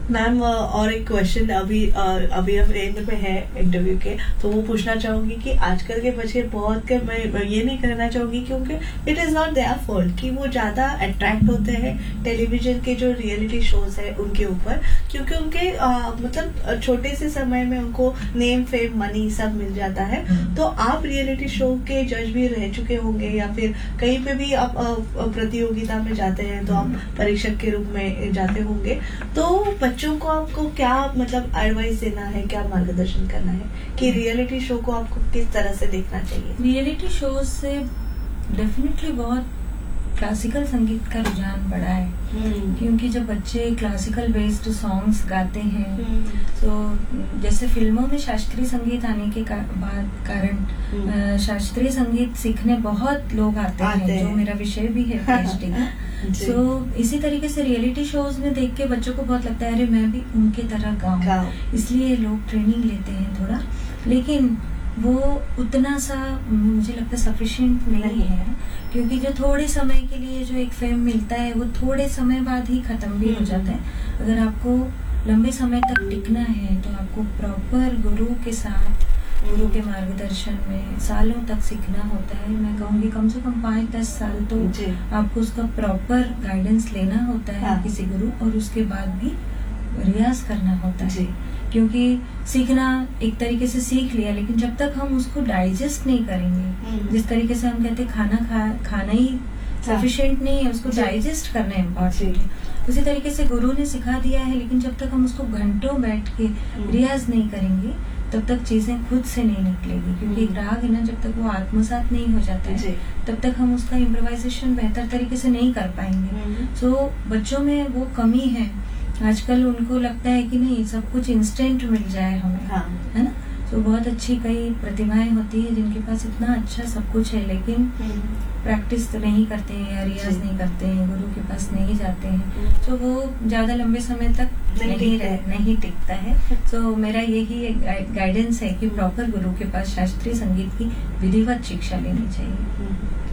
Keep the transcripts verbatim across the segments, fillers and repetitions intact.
Ma'am और एक question अभी अभी हम एंड पे है इंटरव्यू के, तो वो पूछना चाहूंगी कि आजकल के बच्चे बहुत के, मैं ये नहीं करना चाहूंगी क्योंकि it is not their fault कि वो ज्यादा अट्रैक्ट होते हैं टेलीविजन के जो रियलिटी शोज है उनके ऊपर, क्योंकि उनके आ, मतलब छोटे से समय में उनको नेम फेम मनी सब मिल जाता है। तो आप रियलिटी शो के जज भी रह चुके होंगे या फिर कहीं पे भी आप प्रतियोगिता में जाते हैं तो आप परीक्षक के रूप में जाते होंगे, तो बच्चों को आपको क्या मतलब एडवाइस देना है, क्या मार्गदर्शन करना है कि रियलिटी शो को आपको किस तरह से देखना चाहिए? रियलिटी शो से डेफिनेटली बहुत क्लासिकल संगीत का रुझान बढ़ा है, क्योंकि जब बच्चे क्लासिकल बेस्ड सॉन्ग्स गाते हैं तो जैसे फिल्मों में शास्त्रीय संगीत आने के बाद कारण शास्त्रीय संगीत सीखने बहुत लोग आते, आते हैं, जो मेरा विषय भी है पीएचडी का। सो so, इसी तरीके से रियलिटी शोज में देख के बच्चों को बहुत लगता है अरे मैं भी उनके तरह गाऊं, इसलिए लोग ट्रेनिंग लेते हैं थोड़ा, लेकिन वो उतना सा मुझे लगता है सफिशिएंट नहीं, नहीं है, क्योंकि जो थोड़े समय के लिए जो एक फेम मिलता है वो थोड़े समय बाद ही खत्म भी हो जाता है। अगर आपको लंबे समय तक टिकना है तो आपको प्रॉपर गुरु के साथ, गुरु के मार्गदर्शन में सालों तक सीखना होता है। मैं कहूँगी कम से कम पाँच दस साल तो आपको उसका प्रॉपर गाइडेंस लेना होता है, हाँ। किसी गुरु, और उसके बाद भी रियाज करना होता है, क्योंकि सीखना एक तरीके से सीख लिया, लेकिन जब तक हम उसको डाइजेस्ट नहीं करेंगे, जिस तरीके से हम कहते हैं खाना खा खाना ही सफिशिएंट नहीं है, उसको डाइजेस्ट करना इम्पोर्टेंट है, उसी तरीके से गुरु ने सिखा दिया है, लेकिन जब तक हम उसको घंटों बैठ के रियाज नहीं करेंगे तब तक चीजें खुद से नहीं निकलेगी, क्योंकि एक राग है ना, जब तक वो आत्मसात नहीं हो जाता है तब तक हम उसका इम्प्रोवाइजेशन बेहतर तरीके से नहीं कर पाएंगे। सो so, बच्चों में वो कमी है आजकल, उनको लगता है कि नहीं सब कुछ इंस्टेंट मिल जाए हमें, हाँ। है ना। तो बहुत अच्छी कई प्रतिभाएं होती है जिनके पास इतना अच्छा सब कुछ है, लेकिन प्रैक्टिस तो नहीं करते हैं या रियाज नहीं करते हैं, गुरु के पास नहीं जाते हैं, तो वो ज्यादा लंबे समय तक नहीं रह, नहीं टिकता है। तो मेरा यही गाइडेंस है कि प्रॉपर गुरु के पास शास्त्रीय संगीत की विधिवत शिक्षा लेनी चाहिए।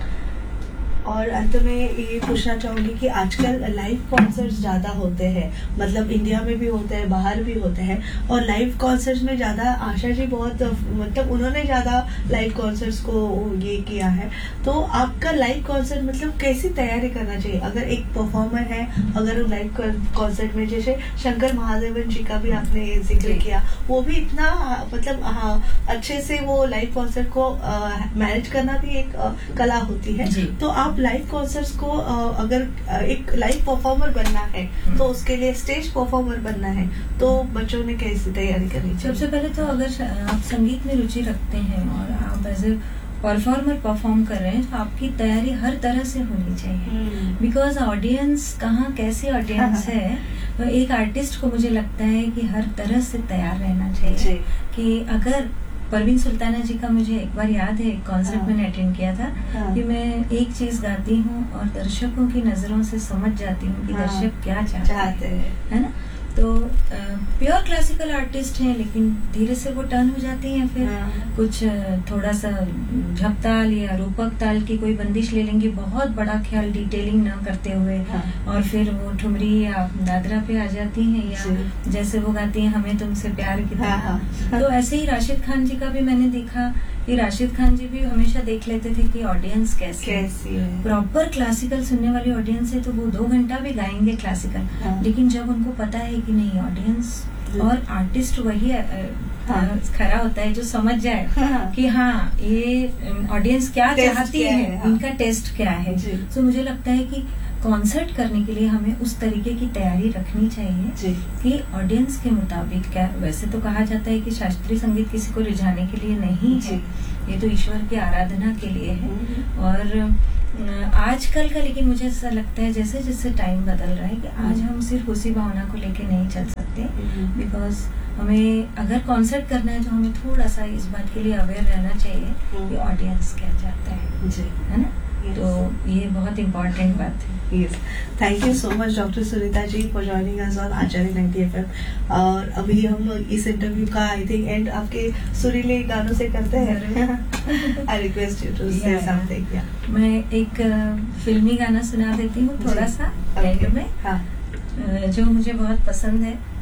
और अंत में ये पूछना चाहूंगी कि आजकल लाइव कॉन्सर्ट्स ज्यादा होते हैं, मतलब इंडिया में भी होते हैं, बाहर भी होते हैं, और लाइव कॉन्सर्ट्स में ज्यादा आशा जी बहुत मतलब उन्होंने ज्यादा लाइव कॉन्सर्ट्स को ये किया है, तो आपका लाइव कॉन्सर्ट मतलब कैसी तैयारी करना चाहिए? अगर एक परफॉर्मर है, अगर लाइव कॉन्सर्ट में जैसे शंकर महादेवन जी का भी आपने जिक्र किया, वो भी इतना मतलब हाँ, अच्छे से वो लाइव कॉन्सर्ट को मैनेज करना भी एक आ, कला होती है। तो आप लाइव कॉन्सर्ट्स को अगर एक लाइव परफॉर्मर बनना है तो उसके लिए स्टेज परफॉर्मर बनना है, तो बच्चों ने कैसी तैयारी करनी चाहिए? सबसे पहले तो अगर आप संगीत में रुचि रखते हैं और आप एज ए परफॉर्मर परफॉर्म कर रहे हैं तो आपकी तैयारी हर तरह से होनी चाहिए, बिकॉज ऑडियंस कहाँ कैसी ऑडियंस है, तो एक आर्टिस्ट को मुझे लगता है कि हर तरह से तैयार रहना चाहिए। कि अगर परवीन सुल्ताना जी का मुझे एक बार याद है, एक कॉन्सर्ट हाँ। मैंने अटेंड किया था, हाँ। कि मैं एक चीज गाती हूँ और दर्शकों की नजरों से समझ जाती हूँ कि हाँ। दर्शक क्या चाहते, चाहते हैं, है ना। तो प्योर क्लासिकल आर्टिस्ट हैं, लेकिन धीरे से वो टर्न हो जाती हैं, फिर हाँ। कुछ थोड़ा सा झपताल या रूपक ताल की कोई बंदिश ले लेंगे, बहुत बड़ा ख्याल डिटेलिंग ना करते हुए, हाँ। और फिर वो ठुमरी या दादरा पे आ जाती हैं, या जैसे वो गाती हैं हमें तुमसे प्यार की तरह। हाँ। तो ऐसे ही राशिद खान जी का भी मैंने देखा कि राशिद खान जी भी हमेशा देख लेते थे कि ऑडियंस कैसी है। प्रॉपर क्लासिकल सुनने वाली ऑडियंस है तो वो दो घंटा भी गाएंगे क्लासिकल, हाँ। लेकिन जब उनको पता है कि नहीं ऑडियंस और आर्टिस्ट वही हाँ। खड़ा होता है जो समझ जाए हाँ। कि हाँ ये ऑडियंस क्या चाहती है, है हाँ। इनका टेस्ट क्या है। तो मुझे लगता है कि कॉन्सर्ट करने के लिए हमें उस तरीके की तैयारी रखनी चाहिए कि ऑडियंस के मुताबिक क्या। वैसे तो कहा जाता है कि शास्त्रीय संगीत किसी को रिझाने के लिए नहीं है, ये तो ईश्वर की आराधना के लिए है। और आजकल का लेकिन मुझे ऐसा लगता है जैसे जैसे टाइम बदल रहा है कि आज हम सिर्फ उसी भावना को लेके नहीं चल सकते, बिकॉज हमें अगर कॉन्सर्ट करना है तो हमें थोड़ा सा इस बात के लिए अवेयर रहना चाहिए कि ऑडियंस क्या चाहता है, है ना। Yes. तो ये बहुत इम्पोर्टेंट बात है। Yes, thank you so much doctor Sunita ji for joining us on Acharya ninety F M. और अभी हम इस इंटरव्यू का आई थिंक एंड आपके सुरीले गानों से करते हैं। आई रिक्वेस्ट यू टू से समथिंग। मैं एक फिल्मी गाना सुना देती हूँ थोड़ा सा एंड में, हाँ। जो मुझे बहुत पसंद है।